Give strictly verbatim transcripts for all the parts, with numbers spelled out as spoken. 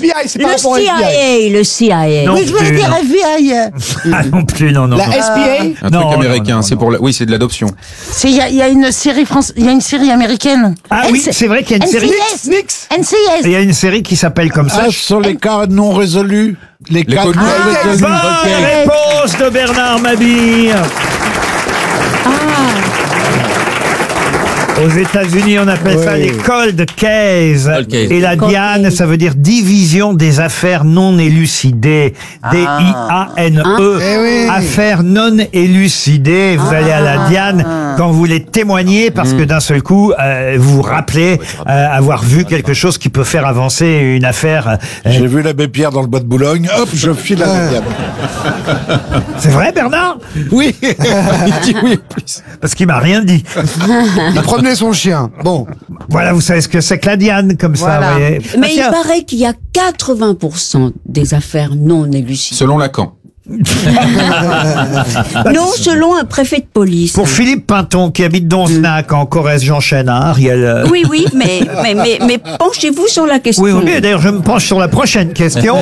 B I, c'est par Le rapport au C F B I. I A, le C I A. Non Oui, je voulais plus, dire non. F B I. Ah non plus, non, non. La non. S B A. Un Non, truc non, américain, non, c'est non. pour la... Oui, c'est de l'adoption. C'est il y, a- il y a une série France, il y a une série américaine. Ah oui, c'est vrai qu'il y a une série. Nix. N C Il y S. a une série qui s'appelle comme ça. Ah, ce sont les cas non résolus. Les cas connus. non Ah, résolus. Bonne réponse de Bernard Mabille. Aux États-Unis, on appelle ça Oui. les cold cases. Cold case. Et la Cold Diane, case. ça veut dire division des affaires non élucidées. D I A N E. Eh oui. Affaires non élucidées. Vous allez à la Diane quand vous voulez témoigner parce que d'un seul coup, euh, vous vous rappelez euh, avoir vu quelque chose qui peut faire avancer une affaire. euh, J'ai vu l'abbé Pierre dans le bois de Boulogne. Hop, je file à la diable. C'est vrai, Bernard? Oui. Il dit oui, plus. Parce qu'il m'a rien dit. Il promenait son chien. Bon. Voilà, vous savez ce que c'est que la Diane, comme ça, Voilà. vous voyez. Mais Ah, il tiens. paraît qu'il y a quatre-vingts pour cent des affaires non élucidées. Selon Lacan. Non, selon un préfet de police. Pour Philippe Pinton, qui habite Donzenac, en Corrèze, j'enchaîne, hein, Ariel. euh. Oui, oui, mais, mais, mais, mais penchez-vous sur la question. Oui, oui, d'ailleurs, je me penche sur la prochaine question.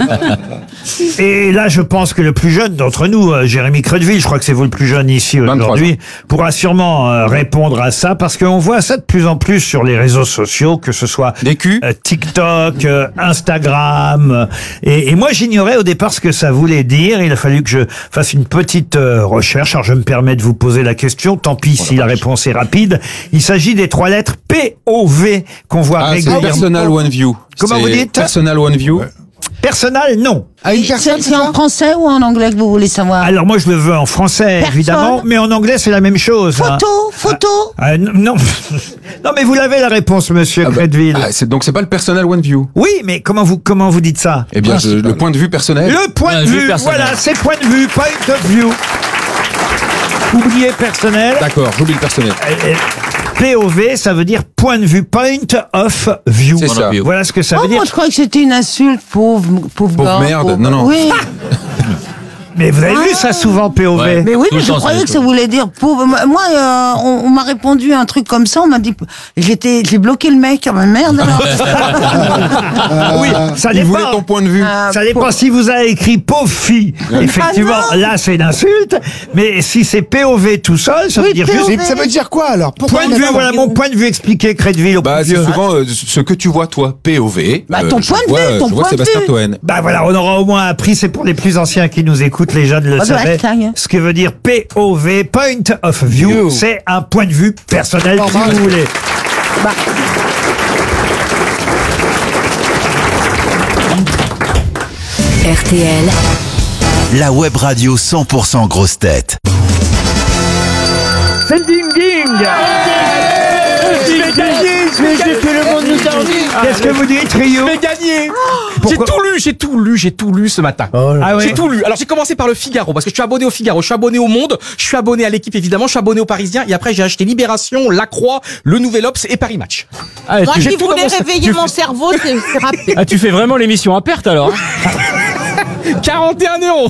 Et là, je pense que le plus jeune d'entre nous, euh, Jérémy Creuteville, je crois que c'est vous le plus jeune ici aujourd'hui, pourra sûrement euh, répondre à ça, parce qu'on voit ça de plus en plus sur les réseaux sociaux, que ce soit Des culs. euh, TikTok, euh, Instagram. euh, et, et moi, j'ignorais au départ ce que ça voulait dire. Il a fallu que je fasse une petite euh, recherche. Alors, je me permets de vous poser la question. Tant pis si la réponse est rapide. Il s'agit des trois lettres P O V qu'on voit Ah, c'est régulièrement. Personal One View. Comment C'est vous dites Personal One View. Personnel, non. À une C'est personne, c'est en français ou en anglais que vous voulez savoir? Alors moi je le veux en français Personne. évidemment, mais en anglais c'est la même chose. hein. Photo, photo. Ah, n- non, non mais vous l'avez la réponse, Monsieur Ah bah, Creuteville. ah, c'est- donc c'est pas le Personal One View. Oui, mais comment vous comment vous dites ça? Eh bien, je- le point de vue personnel. Le point de vue, personnel. voilà, c'est point de vue, point of view. Oubliez personnel. D'accord, j'oublie le personnel. Euh, P O V, ça veut dire point de vue, point of view. C'est ça. Voilà ce que ça Oh, veut dire. moi, je croyais que c'était une insulte, pauvre, pauvre, Pauvre gars, merde. pauvre- Non, non. Oui, Mais vous avez vu ça souvent, P O V? Ouais. mais oui, Tout mais le je temps, croyais ça, que tout. ça voulait dire pauvre. Moi, moi, euh, on, on m'a répondu un truc comme ça, on m'a dit, j'étais, j'ai bloqué le mec, ah, merde, alors. Oui, ça Il voulait dépend. ton point de vue. Ah, Ça dépend si vous avez écrit pauvre fille. Effectivement, Ah non. là c'est une insulte. Mais si c'est P O V tout seul, ça veut Oui, dire P O V. juste Et ça veut dire quoi alors? Pourquoi point de on a vue. pas- Voilà mon point de vue expliqué, Creuteville au Bah, plus c'est vieux. souvent euh, ce que tu vois, toi, P O V. Bah, ton je point de vois, vue, ton je vois point de Sébastien vue. Toen. Bah voilà, on aura au moins appris, c'est pour les plus anciens qui nous écoutent, les jeunes le Ah, de savaient, hashtag. ce que veut dire P O V, point of view, View. c'est un point de vue personnel, si Normal. vous voulez. R T L, La web radio cent pour cent grosse tête. C'est le ding ding. Qu'est-ce que vous dites, Rio? Je vais gagner. J'ai Pourquoi tout lu, j'ai tout lu, j'ai tout lu ce matin. Ah oui. J'ai tout lu. Alors j'ai commencé par le Figaro parce que je suis abonné au Figaro, je suis abonné au Monde, je suis abonné à l'équipe évidemment, je suis abonné au Parisien et après j'ai acheté Libération, La Croix, Le Nouvel Obs et Paris Match. Ah, Moi tu, qui tout voulais dans mon- réveiller tu- mon cerveau, c'est c'est rapide. ah, tu fais vraiment l'émission à perte alors. quarante et un euros.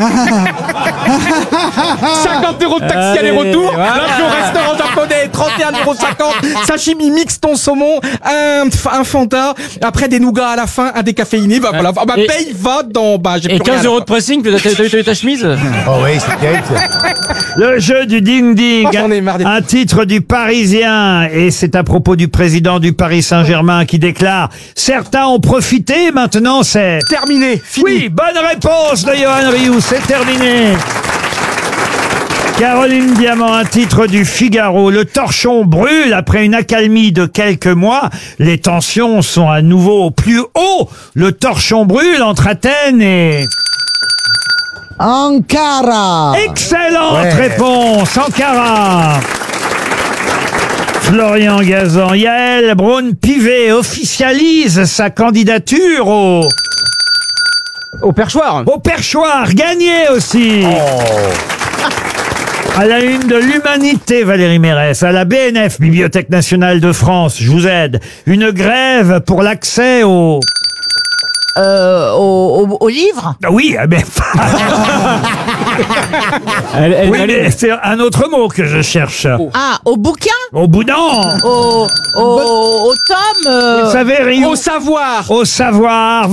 cinquante euros de taxi Allez, aller-retour. voilà. Lundi au restaurant japonais, trente et un euros cinquante. Sashimi mix ton saumon, un, un Fanta, après des nougats à la fin, un décaféiné. Bah voilà, ma Et- paye va dans, bah j'ai Et plus rien à quinze la euros fin. de pressing, t'as t'as- t'as eu ta chemise? Oh oui, c'est terrible. ça. Le jeu du ding ding. Oh, j'en ai marre des- Un titre du Parisien, et c'est à propos du président du Paris Saint-Germain qui déclare: certains ont profité, maintenant c'est Terminé, fini. oui. Bonne réponse de Johan Rioux, c'est terminé. Caroline Diamant, un titre du Figaro. Le torchon brûle après une accalmie de quelques mois. Les tensions sont à nouveau au plus haut. Le torchon brûle entre Athènes et... Ankara. Excellente Ouais. réponse, Ankara. Florian Gazan, Yael Braun-Pivet officialise sa candidature au... Au perchoir. Au perchoir, gagné aussi. À la une de l'Humanité, Valérie Mérès. À la B N F, Bibliothèque nationale de France, je vous aide. Une grève pour l'accès au... Euh, au, au, au livre. Ah oui, ah ben... Elle, elle- oui, elle- mais c'est un autre mot que je cherche. Ah, au bouquin. Au boudin. Au, au, au tome. euh, Vous savez, Rio, Au savoir. au savoir.